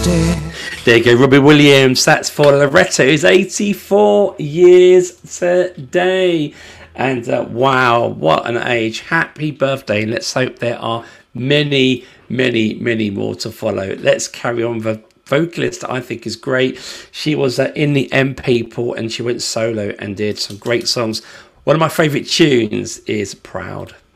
There you go, Robbie Williams. That's for Loretta, who's 84 years today. And wow, what an age. Happy birthday. And let's hope there are many, many, many more to follow. Let's carry on. The vocalist, I think, is great. She was in the M People and she went solo and did some great songs. One of my favourite tunes is Proud.